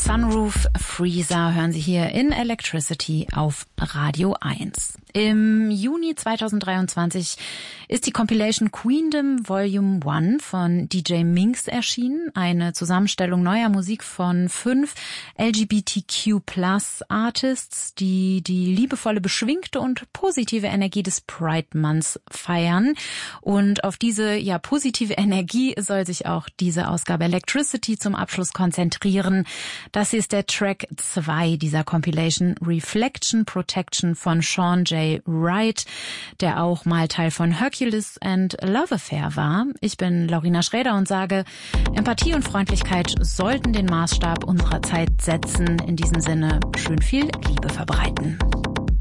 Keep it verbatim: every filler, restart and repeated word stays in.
Sunroof Freezer hören Sie hier in Electricity auf Radio eins. Im Juni zweitausenddreiundzwanzig ist die Compilation Queendom Volume eins von D J Minx erschienen. Eine Zusammenstellung neuer Musik von fünf L G B T Q Plus Artists, die die liebevolle, beschwingte und positive Energie des Pride Months feiern. Und auf diese ja positive Energie soll sich auch diese Ausgabe Electricity zum Abschluss konzentrieren. Das hier ist der Track zwei dieser Compilation, Reflection Protection von Sean J. Wright, der auch mal Teil von Hercules and Love Affair war. Ich bin Laurina Schräder und sage, Empathie und Freundlichkeit sollten den Maßstab unserer Zeit setzen. In diesem Sinne, schön viel Liebe verbreiten.